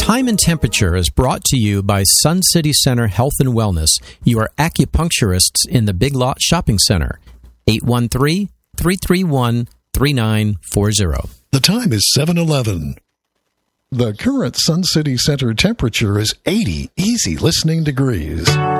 Time and Temperature is brought to you by Sun City Center Health and Wellness, your acupuncturists in the Big Lot Shopping Center. 813-331-3940. The time is 7:11. The current Sun City Center temperature is 80 easy listening degrees.